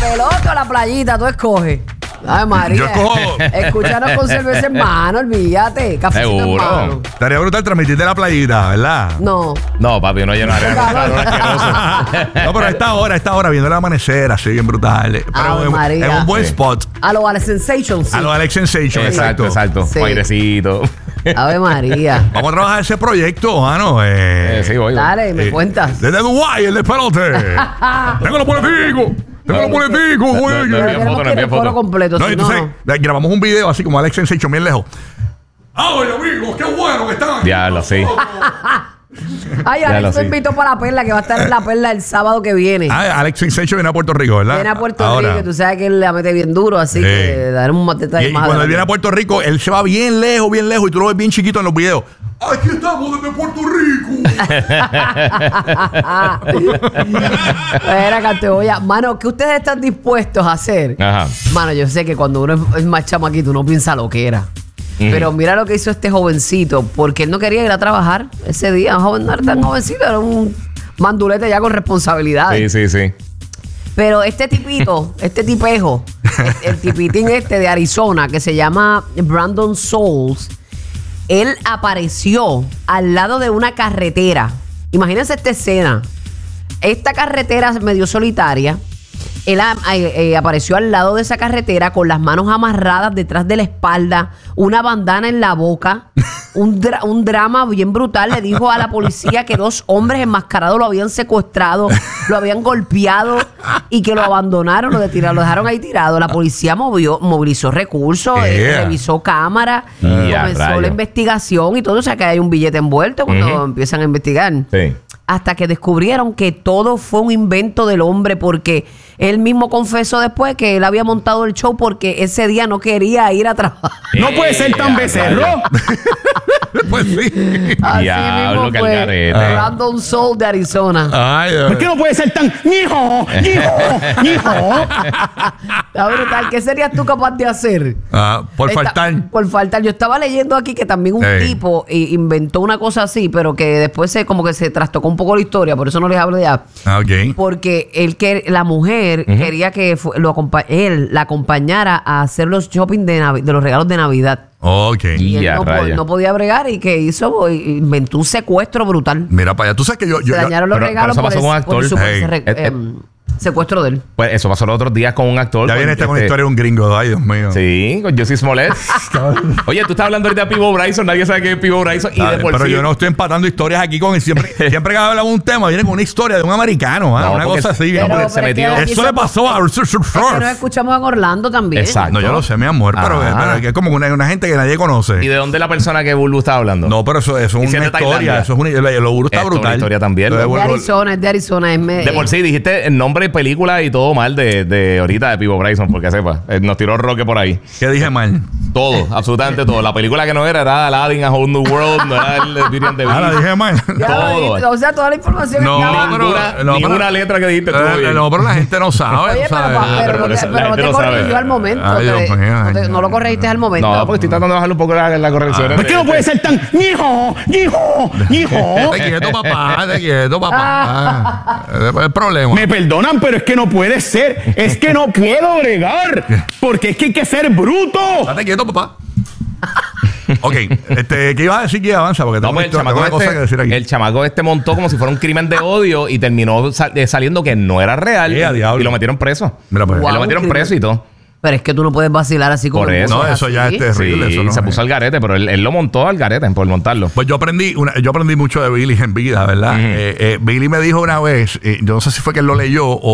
pelota o la playita, tú escoges. Ay, María. Yo escojo. Escúchanos con cerveza en mano, olvídate. Cafecito en Seguro. mano. Estaría brutal transmitirte la playita, ¿verdad? No. No, papi, uno llenaría de calor asqueroso. No, pero a esta hora, viendo el amanecer, así bien brutal. Pero Ave en María. un buen Sí. spot. A lo Alex Sensation, sí. A lo Alex Sensation, Exacto. Sí. Un airecito. Ave María. Vamos a trabajar ese proyecto, mano. Sí, voy. Dale, me cuentas. Desde Dubái, el despelote. Tengo los boleticos. Güey. Tenemos que ir el foro completo, No, si entonces no. grabamos un video así como Alex Sensation bien lejos. ¡Ay, amigos! ¡Qué bueno que están aquí! Diablo, sí. Ay, Ya lo Alex me sé. invitó para la Perla, que va a estar en la Perla el sábado que viene. Alex Sensation viene a Puerto Rico, ¿verdad? Viene a Puerto Ahora. Rico, y tú sabes que él la mete bien duro, así Sí. que daremos un detalle Y más. cuando él adelante. viene a Puerto Rico, él se va bien lejos, y tú lo ves bien chiquito en los videos. Aquí estamos desde Puerto Rico. Era Cantebolla. Mano, ¿qué ustedes están dispuestos a hacer? Ajá. Mano, yo sé que cuando uno es más chamaquito, uno piensa lo que era. Pero mira lo que hizo este jovencito, porque él no quería ir a trabajar ese día. No era tan jovencito, era un mandulete ya con responsabilidades. Sí. Pero este tipito, este tipejo, el tipitín este de Arizona, que se llama Brandon Souls, él apareció al lado de una carretera. Imagínense esta escena. Esta carretera medio solitaria. Él apareció al lado de esa carretera con las manos amarradas detrás de la espalda, una bandana en la boca, un drama bien brutal. Le dijo a la policía que 2 hombres enmascarados lo habían secuestrado, lo habían golpeado y que lo abandonaron, lo dejaron ahí tirado. La policía movilizó recursos, revisó cámaras, comenzó rayo. la investigación y todo. O sea que hay un billete envuelto cuando empiezan a investigar. Sí. Hasta que descubrieron que todo fue un invento del hombre, porque él mismo confesó después que él había montado el show porque ese día no quería ir a trabajar. No puede ser tan becerro. Pues sí. Así Diablo, mismo que fue algarete. Brandon Soul de Arizona. Ay, ¿Por qué no puede ser tan hijo? Está brutal. ¿Qué serías tú capaz de hacer? por faltar. Por faltar. Yo estaba leyendo aquí que también un Ey. tipo inventó una cosa así, pero que después como que se trastocó un poco la historia, por eso no les hablo ya. Ok. Porque la mujer quería que él la acompañara a hacer los shopping de los regalos de Navidad. Ok. Y él Ya, raya. no podía bregar y que hizo, inventó un secuestro brutal. Mira para allá. Tú sabes que yo Se dañaron los pero regalos eso pasó con un por actor. secuestro de él. Pues eso pasó los otros días con un actor. ya viene con una historia de un gringo. Ay, Dios mío. Sí, con Jussie Smollett. Oye, tú estás hablando ahorita de Pivo Bryson. Nadie sabe qué es Pivo Bryson. Y de por Pero sí. yo no estoy empatando historias aquí con siempre que hablamos un tema viene con una historia de un americano, No, una porque- cosa así. no, bien. porque se pero es que metió- aquí Eso le pasó a es que nos escuchamos en Orlando también. Exacto. No, yo lo sé, mi amor, pero que es como una gente que nadie conoce. ¿Y de dónde la persona que Bulu está hablando? No, pero eso es Y si una es de Tailandia. historia. Eso es lo duro está Esto es una brutal. historia también. Lo Es Es de Arizona. De por sí dijiste el nombre, película y todo mal de ahorita de Pivo Bryson, porque sepa. Nos tiró Roque por ahí. ¿Qué dije mal? Todo, absolutamente todo. La película que no era Aladdin, A Whole New World, no era el Beauty and the Ah, la Beast. dije mal. Ya lo todo. dijiste, o sea, toda la información No, estaba- pero- Ninguna letra que dijiste estuvo bien. No, pero la gente no sabe. Oye, tú sabes. pero no la te gente lo corrigió sabe. al momento. Ay, Dios mío, No lo corregiste al momento. No, porque estoy tratando de bajarle un poco la corrección. ¿Por qué no puede ser tan hijo? Te quieto, papá. Te quieto, papá. Ese es el problema. Me perdonan, pero es que no puede ser. Es que no puedo bregar. Porque es que hay que ser bruto. Date quieto, papá. Ok, ¿qué ibas a decir que avanza? Porque No, tengo, pues el tengo chamaco, una cosa que decir aquí. el chamaco montó como si fuera un crimen de odio y terminó saliendo que no era real. A diablo. Y lo metieron preso. Mira, pues. Wow. Lo metieron preso y todo. Pero es que tú no puedes vacilar así como Por eso. No, eso ya así. es terrible. Sí, Eso no se es. puso al garete, pero él lo montó al garete por montarlo. Pues yo aprendí mucho de Billy en vida, ¿verdad? Billy me dijo una vez, yo no sé si fue que él lo leyó o